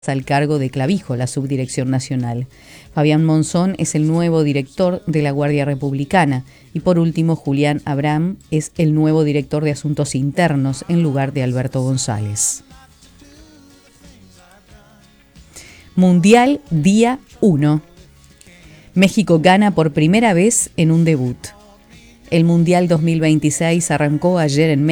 al cargo de Clavijo, la subdirección nacional. Fabián Monzón es el nuevo director de la Guardia Republicana. Y por último, Julián Abraham es el nuevo director de Asuntos Internos en lugar de Alberto González. Mundial día 1. México gana por primera vez en un debut. El Mundial 2026 arrancó ayer en México.